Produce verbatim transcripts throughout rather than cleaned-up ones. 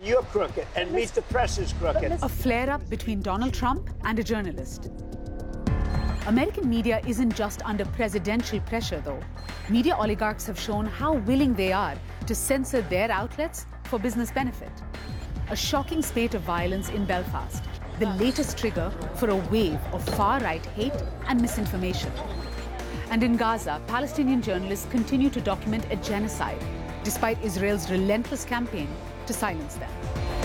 You're crooked, and Meet the Press is crooked. A flare-up between Donald Trump and a journalist. American media isn't just under presidential pressure, though. Media oligarchs have shown how willing they are to censor their outlets for business benefit. A shocking spate of violence in Belfast, the latest trigger for a wave of far-right hate and misinformation. And in Gaza, Palestinian journalists continue to document a genocide, despite Israel's relentless campaign to silence them.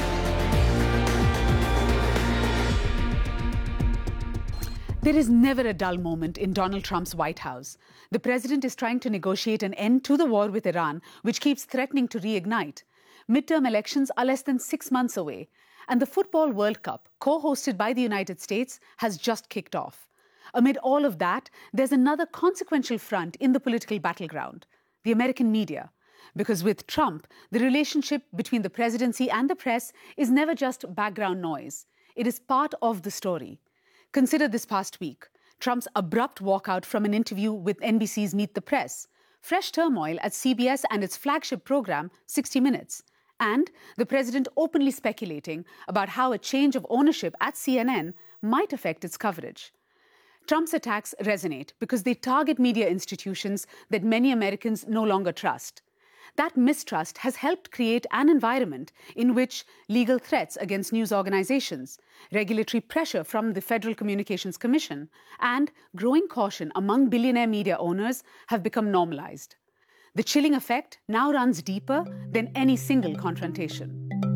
There is never a dull moment in Donald Trump's White House. The president is trying to negotiate an end to the war with Iran, which keeps threatening to reignite. Midterm elections are less than six months away, and the Football World Cup, co-hosted by the United States, has just kicked off. Amid all of that, there's another consequential front in the political battleground: the American media. Because with Trump, the relationship between the presidency and the press is never just background noise. It is part of the story. Consider this past week, Trump's abrupt walkout from an interview with N B C's Meet the Press, fresh turmoil at C B S and its flagship program, sixty minutes, and the president openly speculating about how a change of ownership at C N N might affect its coverage. Trump's attacks resonate because they target media institutions that many Americans no longer trust. That mistrust has helped create an environment in which legal threats against news organizations, regulatory pressure from the Federal Communications Commission, and growing caution among billionaire media owners have become normalized. The chilling effect now runs deeper than any single confrontation.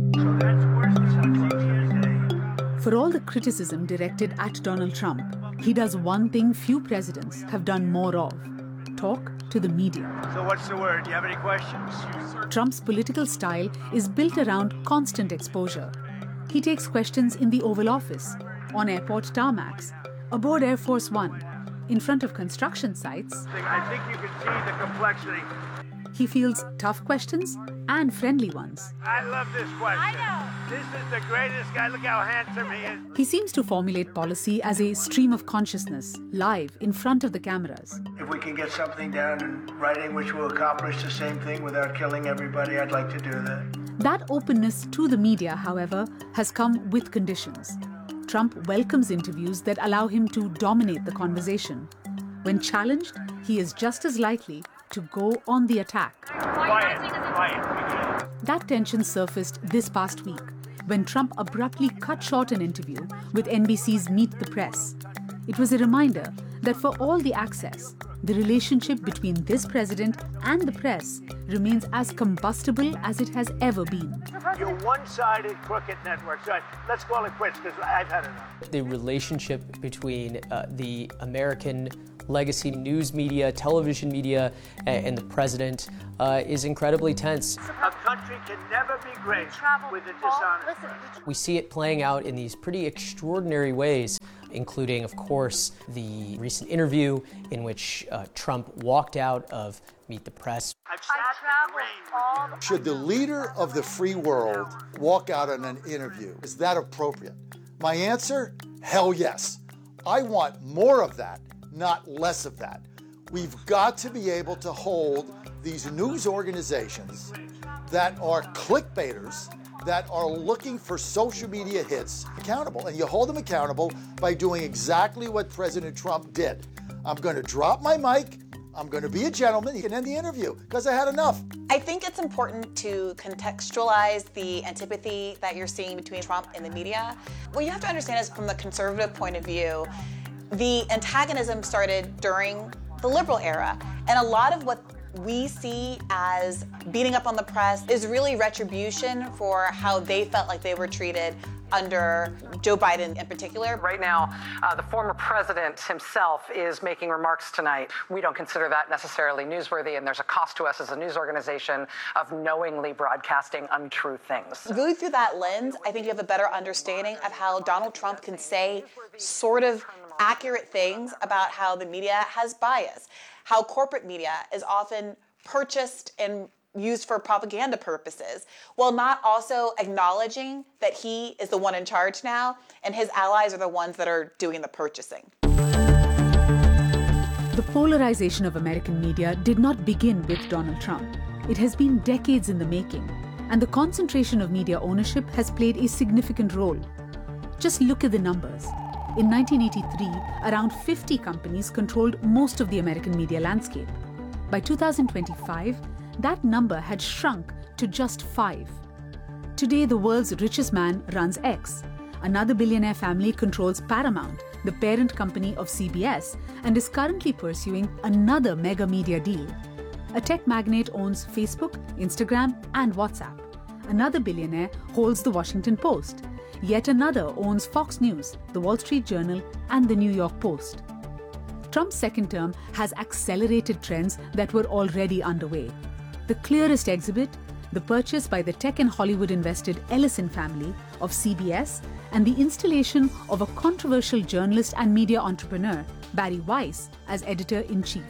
For all the criticism directed at Donald Trump, he does one thing few presidents have done more of: talk to the media. So what's the word? Do you have any questions? Trump's political style is built around constant exposure. He takes questions in the Oval Office, on airport tarmacs, aboard Air Force One, in front of construction sites. I think you can see the complexity. He fields tough questions and friendly ones. I love this question. I know. This is the greatest guy. Look how handsome he is. He seems to formulate policy as a stream of consciousness, live in front of the cameras. If we can get something down in writing which will accomplish the same thing without killing everybody, I'd like to do that. That openness to the media, however, has come with conditions. Trump welcomes interviews that allow him to dominate the conversation. When challenged, he is just as likely to go on the attack. Quiet, quiet. That tension surfaced this past week when Trump abruptly cut short an interview with N B C's Meet the Press. It was a reminder that for all the access, the relationship between this president and the press remains as combustible as it has ever been. You're one-sided, crooked network. So let's call it quits, because I've had enough. The relationship between uh, the American legacy news media, television media, and the president uh, is incredibly tense. A country can never be great with a dishonest. We see it playing out in these pretty extraordinary ways, including, of course, the recent interview in which uh, Trump walked out of Meet the Press. I've sat in the rain. Should the leader of the free world walk out on an interview? Is that appropriate? My answer, hell yes. I want more of that, not less of that. We've got to be able to hold these news organizations that are clickbaiters, that are looking for social media hits, accountable. And you hold them accountable by doing exactly what President Trump did. I'm going to drop my mic. I'm going to be a gentleman. He can end the interview because I had enough. I think it's important to contextualize the antipathy that you're seeing between Trump and the media. What you have to understand is, from the conservative point of view, the antagonism started during the liberal era. And a lot of what we see as beating up on the press is really retribution for how they felt like they were treated under Joe Biden in particular. Right now, uh, the former president himself is making remarks tonight. We don't consider that necessarily newsworthy, and there's a cost to us as a news organization of knowingly broadcasting untrue things. Really, through that lens, I think you have a better understanding of how Donald Trump can say sort of accurate things about how the media has bias, how corporate media is often purchased and used for propaganda purposes, while not also acknowledging that he is the one in charge now and his allies are the ones that are doing the purchasing. The polarization of American media did not begin with Donald Trump. It has been decades in the making, and the concentration of media ownership has played a significant role. Just look at the numbers. In nineteen eighty-three, around fifty companies controlled most of the American media landscape. By two thousand twenty-five, that number had shrunk to just five. Today, the world's richest man runs X. Another billionaire family controls Paramount, the parent company of C B S, and is currently pursuing another mega media deal. A tech magnate owns Facebook, Instagram, and WhatsApp. Another billionaire holds the Washington Post. Yet another owns Fox News, the Wall Street Journal, and the New York Post. Trump's second term has accelerated trends that were already underway. The clearest exhibit, the purchase by the tech and Hollywood-invested Ellison family of C B S, and the installation of a controversial journalist and media entrepreneur, Barry Weiss, as editor-in-chief.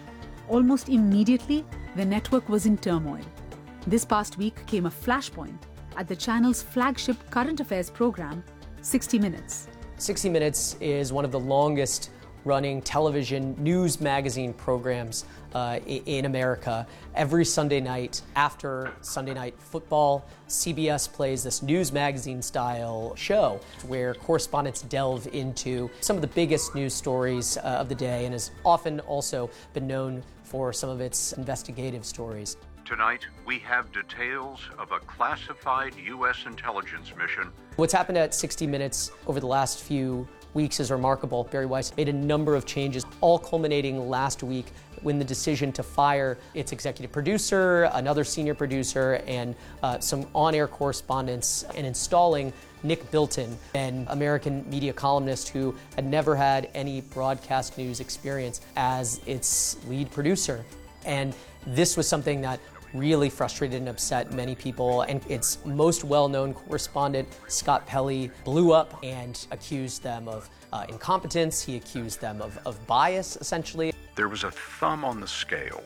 Almost immediately, the network was in turmoil. This past week came a flashpoint at the channel's flagship current affairs program, sixty minutes. sixty minutes is one of the longest running television news magazine programs uh, in America. Every Sunday night after Sunday Night Football, C B S plays this news magazine style show where correspondents delve into some of the biggest news stories uh, of the day, and has often also been known for some of its investigative stories. Tonight, we have details of a classified U S intelligence mission. What's happened at sixty minutes over the last few weeks is remarkable. Barry Weiss made a number of changes, all culminating last week when the decision to fire its executive producer, another senior producer, and uh, some on-air correspondents, and installing Nick Bilton, an American media columnist who had never had any broadcast news experience, as its lead producer. And this was something that really frustrated and upset many people, and its most well-known correspondent, Scott Pelley, blew up and accused them of uh, incompetence. He accused them of, of bias, essentially. There was a thumb on the scale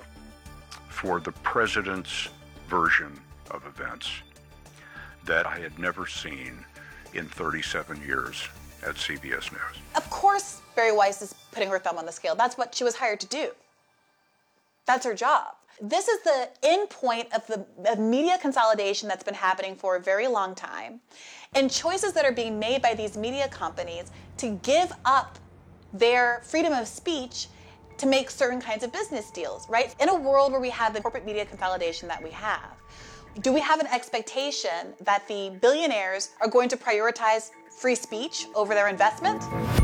for the president's version of events that I had never seen in thirty-seven years at C B S News. Of course, Barry Weiss is putting her thumb on the scale. That's what she was hired to do. That's her job. This is the end point of the of media consolidation that's been happening for a very long time, and choices that are being made by these media companies to give up their freedom of speech to make certain kinds of business deals, right? In a world where we have the corporate media consolidation that we have, do we have an expectation that the billionaires are going to prioritize free speech over their investment?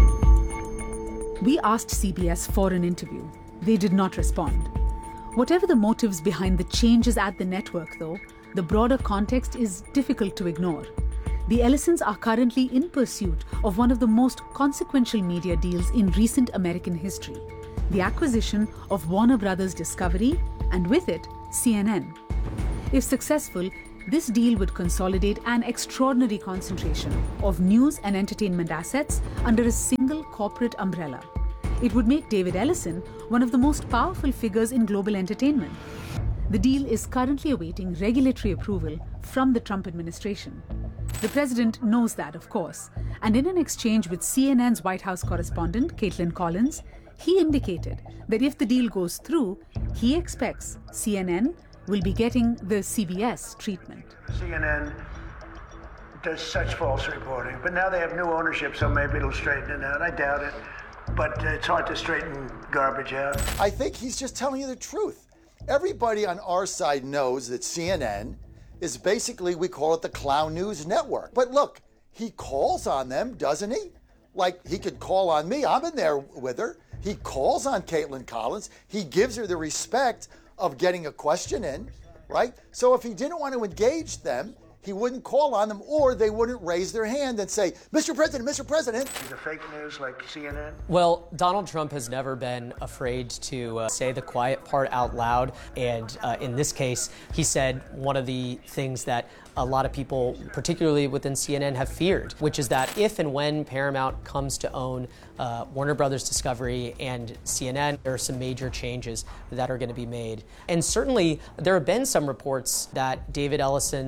We asked C B S for an interview. They did not respond. Whatever the motives behind the changes at the network, though, the broader context is difficult to ignore. The Ellisons are currently in pursuit of one of the most consequential media deals in recent American history, the acquisition of Warner Brothers Discovery, and with it, C N N. If successful, this deal would consolidate an extraordinary concentration of news and entertainment assets under a single corporate umbrella. It would make David Ellison one of the most powerful figures in global entertainment. The deal is currently awaiting regulatory approval from the Trump administration. The president knows that, of course, and in an exchange with C N N's White House correspondent, Caitlin Collins, he indicated that if the deal goes through, he expects C N N will be getting the C B S treatment. C N N does such false reporting, but now they have new ownership, so maybe it'll straighten it out. I doubt it. But uh, it's hard to straighten garbage out. I think he's just telling you the truth. Everybody on our side knows that C N N is basically, we call it the Clown News Network. But look, he calls on them, doesn't he? Like, he could call on me. I'm in there with her. He calls on Caitlin Collins. He gives her the respect of getting a question in, right? So if he didn't want to engage them, he wouldn't call on them, or they wouldn't raise their hand and say, Mister President, Mister President. Is it fake news like C N N? Well, Donald Trump has never been afraid to uh, say the quiet part out loud. And uh, in this case, he said one of the things that a lot of people, particularly within C N N, have feared, which is that if and when Paramount comes to own uh, Warner Brothers Discovery and C N N, there are some major changes that are going to be made. And certainly, there have been some reports that David Ellison's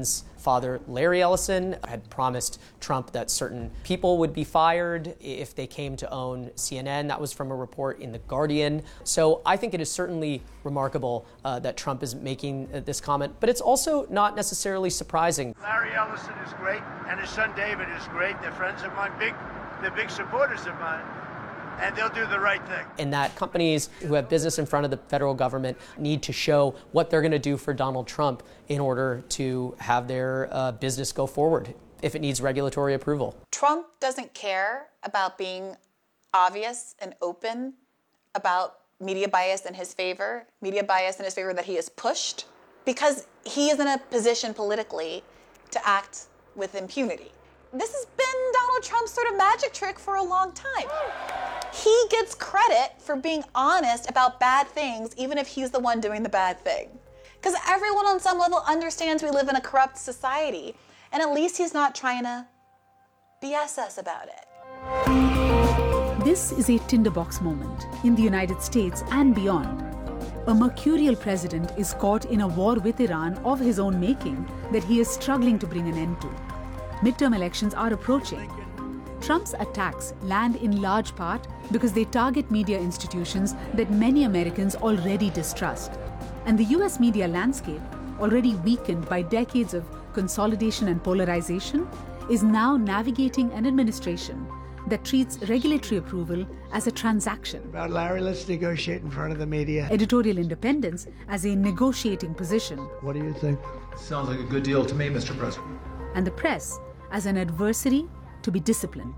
father, Larry Ellison, had promised Trump that certain people would be fired if they came to own C N N. That was from a report in The Guardian. So I think it is certainly remarkable uh, that Trump is making uh, this comment, but it's also not necessarily surprising. Larry Ellison is great, and his son David is great. They're friends of mine, big, they're big supporters of mine. And they'll do the right thing. And that companies who have business in front of the federal government need to show what they're going to do for Donald Trump in order to have their uh, business go forward if it needs regulatory approval. Trump doesn't care about being obvious and open about media bias in his favor, media bias in his favor that he has pushed, because he is in a position politically to act with impunity. This has been Donald Trump's sort of magic trick for a long time. He gets credit for being honest about bad things, even if he's the one doing the bad thing. Because everyone on some level understands we live in a corrupt society, and at least he's not trying to B S us about it. This is a tinderbox moment in the United States and beyond. A mercurial president is caught in a war with Iran of his own making that he is struggling to bring an end to. Midterm elections are approaching. Trump's attacks land in large part because they target media institutions that many Americans already distrust. And the U S media landscape, already weakened by decades of consolidation and polarization, is now navigating an administration that treats regulatory approval as a transaction. About Larry, let's negotiate in front of the media. Editorial independence as a negotiating position. What do you think? Sounds like a good deal to me, Mister President. And the press as an adversary to be disciplined.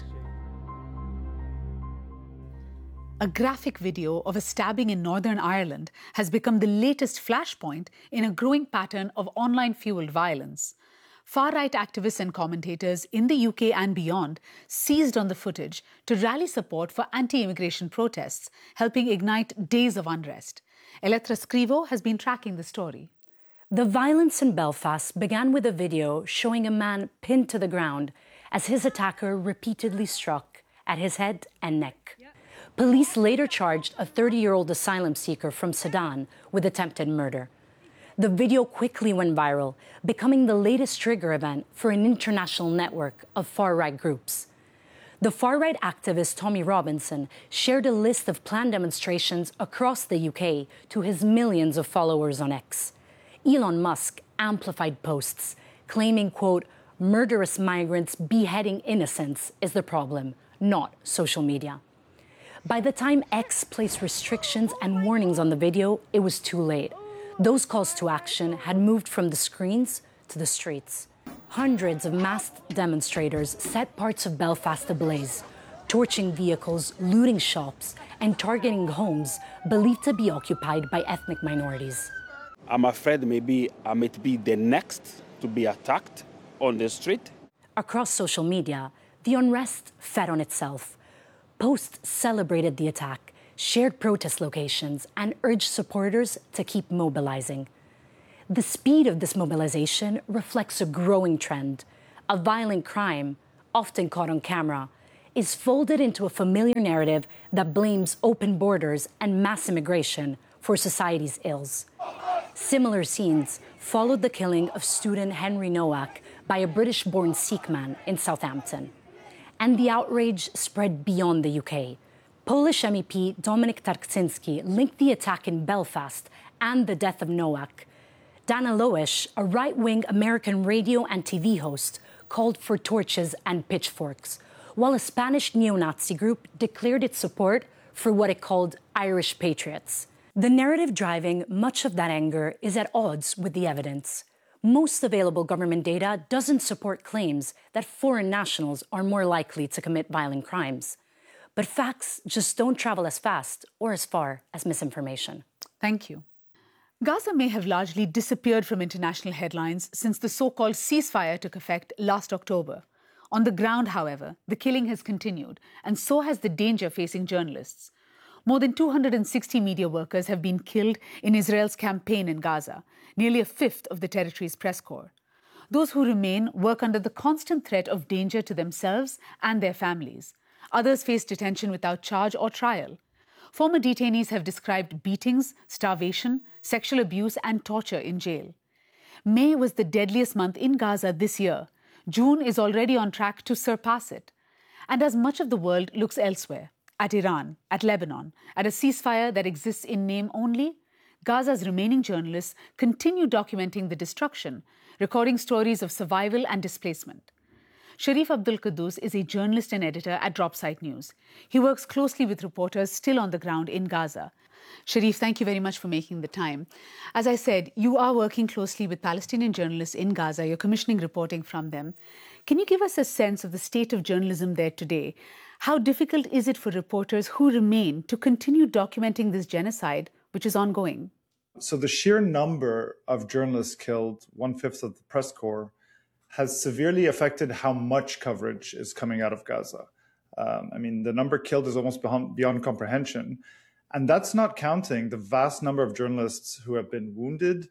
A graphic video of a stabbing in Northern Ireland has become the latest flashpoint in a growing pattern of online-fueled violence. Far-right activists and commentators in the U K and beyond seized on the footage to rally support for anti-immigration protests, helping ignite days of unrest. Elettra Scrivo has been tracking the story. The violence in Belfast began with a video showing a man pinned to the ground as his attacker repeatedly struck at his head and neck. Police later charged a thirty-year-old asylum seeker from Sudan with attempted murder. The video quickly went viral, becoming the latest trigger event for an international network of far-right groups. The far-right activist Tommy Robinson shared a list of planned demonstrations across the U K to his millions of followers on X. Elon Musk amplified posts, claiming, quote, murderous migrants beheading innocents is the problem, not social media. By the time X placed restrictions and warnings on the video, it was too late. Those calls to action had moved from the screens to the streets. Hundreds of masked demonstrators set parts of Belfast ablaze, torching vehicles, looting shops, and targeting homes believed to be occupied by ethnic minorities. I'm afraid maybe I might be the next to be attacked on the street. Across social media, the unrest fed on itself. Posts celebrated the attack, shared protest locations, and urged supporters to keep mobilizing. The speed of this mobilization reflects a growing trend. A violent crime, often caught on camera, is folded into a familiar narrative that blames open borders and mass immigration for society's ills. Similar scenes followed the killing of student Henry Nowak by a British-born Sikh man in Southampton. And the outrage spread beyond the U K. Polish M E P Dominik Tarczyński linked the attack in Belfast and the death of Nowak. Dana Loesch, a right-wing American radio and T V host, called for torches and pitchforks, while a Spanish neo-Nazi group declared its support for what it called Irish patriots. The narrative driving much of that anger is at odds with the evidence. Most available government data doesn't support claims that foreign nationals are more likely to commit violent crimes. But facts just don't travel as fast or as far as misinformation. Thank you. Gaza may have largely disappeared from international headlines since the so-called ceasefire took effect last October. On the ground, however, the killing has continued, and so has the danger facing journalists. More than two hundred sixty media workers have been killed in Israel's campaign in Gaza, nearly a fifth of the territory's press corps. Those who remain work under the constant threat of danger to themselves and their families. Others face detention without charge or trial. Former detainees have described beatings, starvation, sexual abuse, and torture in jail. May was the deadliest month in Gaza this year. June is already on track to surpass it. And as much of the world looks elsewhere, at Iran, at Lebanon, at a ceasefire that exists in name only, Gaza's remaining journalists continue documenting the destruction, recording stories of survival and displacement. Sharif Abdul Quddus is a journalist and editor at Dropsite News. He works closely with reporters still on the ground in Gaza. Sharif, thank you very much for making the time. As I said, you are working closely with Palestinian journalists in Gaza. You're commissioning reporting from them. Can you give us a sense of the state of journalism there today? How difficult is it for reporters who remain to continue documenting this genocide, which is ongoing? So the sheer number of journalists killed, one-fifth of the press corps, has severely affected how much coverage is coming out of Gaza. Um, I mean, the number killed is almost beyond, beyond comprehension. And that's not counting the vast number of journalists who have been wounded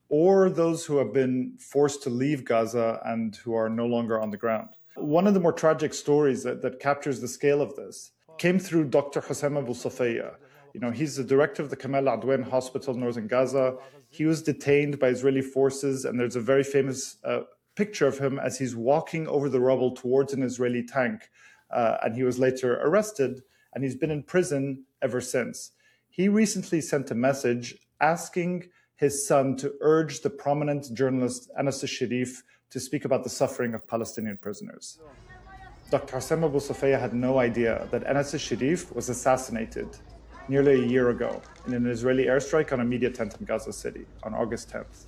or those who have been forced to leave Gaza and who are no longer on the ground. One of the more tragic stories that, that captures the scale of this came through Doctor Hussam Abu Safaya. You know, he's the director of the Kamal Adwan Hospital in northern Gaza. He was detained by Israeli forces, and there's a very famous uh, picture of him as he's walking over the rubble towards an Israeli tank. Uh, and he was later arrested, and he's been in prison ever since. He recently sent a message asking his son to urge the prominent journalist Anas al-Sharif to speak about the suffering of Palestinian prisoners. Doctor Hussam Abu Safaya had no idea that Anas al-Sharif was assassinated nearly a year ago in an Israeli airstrike on a media tent in Gaza City on August tenth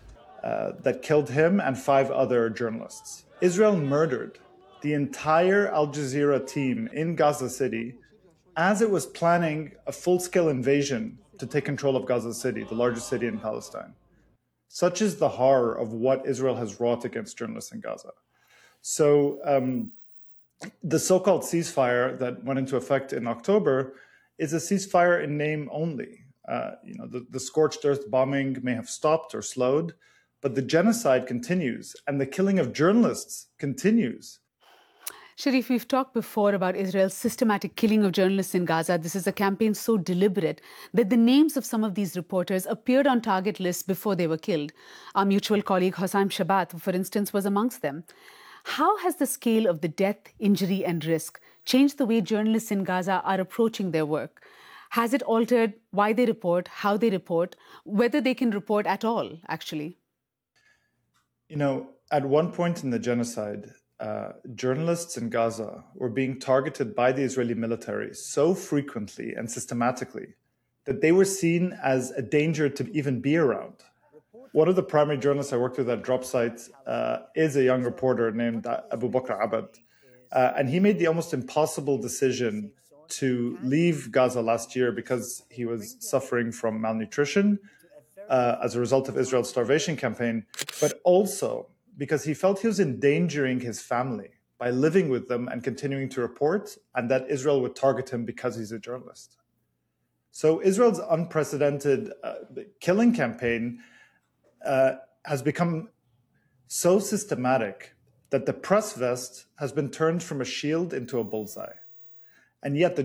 uh, that killed him and five other journalists. Israel murdered the entire Al Jazeera team in Gaza City as it was planning a full-scale invasion to take control of Gaza City, the largest city in Palestine. Such is the horror of what Israel has wrought against journalists in Gaza. So um, the so-called ceasefire that went into effect in October is a ceasefire in name only. Uh, you know, the, the scorched earth bombing may have stopped or slowed, but the genocide continues and the killing of journalists continues. Sharif, we've talked before about Israel's systematic killing of journalists in Gaza. This is a campaign so deliberate that the names of some of these reporters appeared on target lists before they were killed. Our mutual colleague Hossam Shabat, for instance, was amongst them. How has the scale of the death, injury and risk changed the way journalists in Gaza are approaching their work? Has it altered why they report, how they report, whether they can report at all, actually? You know, at one point in the genocide, Uh, journalists in Gaza were being targeted by the Israeli military so frequently and systematically that they were seen as a danger to even be around. One of the primary journalists I worked with at Dropsite uh, is a young reporter named Abu Bakr Abad. Uh, and he made the almost impossible decision to leave Gaza last year because he was suffering from malnutrition uh, as a result of Israel's starvation campaign, but also because he felt he was endangering his family by living with them and continuing to report, and that Israel would target him because he's a journalist. So Israel's unprecedented uh, killing campaign uh, has become so systematic that the press vest has been turned from a shield into a bullseye. And yet the